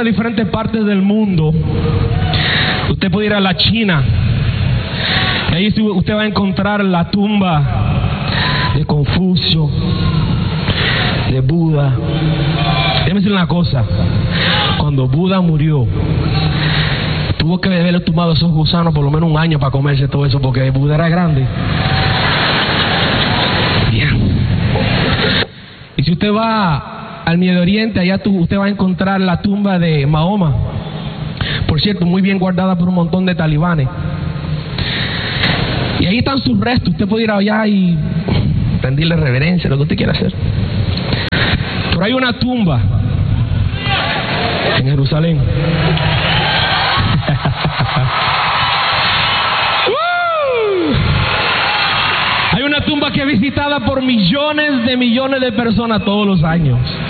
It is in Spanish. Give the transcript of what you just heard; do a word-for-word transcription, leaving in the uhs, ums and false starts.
a diferentes partes del mundo, usted puede ir a la China, y ahí usted va a encontrar la tumba de Confucio, de Buda. Déjeme decir una cosa, cuando Buda murió, tuvo que haberle tomado esos gusanos por lo menos un año para comerse todo eso, porque Buda era grande. Bien. Y si usted va al Medio Oriente, allá tú, usted va a encontrar la tumba de Mahoma, por cierto, muy bien guardada por un montón de talibanes. Y ahí están sus restos. Usted puede ir allá y rendirle reverencia, lo que usted quiera hacer. Pero hay una tumba en Jerusalén. Hay una tumba que es visitada por millones de millones de personas todos los años.